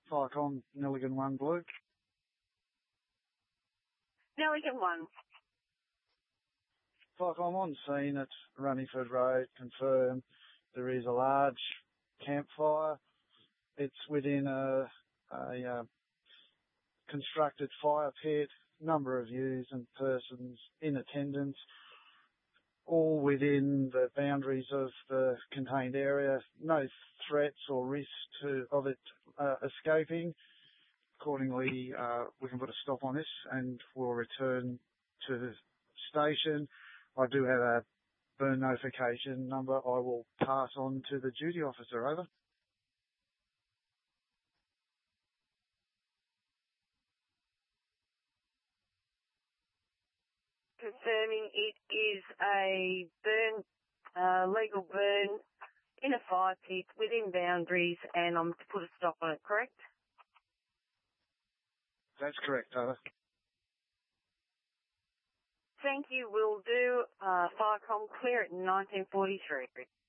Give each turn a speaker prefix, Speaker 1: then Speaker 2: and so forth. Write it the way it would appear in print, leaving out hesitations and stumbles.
Speaker 1: Firecom, Nelligan 1 Blue.
Speaker 2: Nelligan 1.
Speaker 1: Firecom on scene at Runningford Road, confirm there is a large campfire. It's within a constructed fire pit, number of yous and persons in attendance, all within the boundaries of the contained area. No threats or risk of it escaping. Accordingly, we can put a stop on this and we'll return to the station. I do have a burn notification number I will pass on to the duty officer. Over.
Speaker 2: Confirming it is a burn, legal burn in a fire pit within boundaries, and I'm to put a stop on it, correct?
Speaker 1: That's correct, over.
Speaker 2: Thank you, will do. Firecom clear at 1943.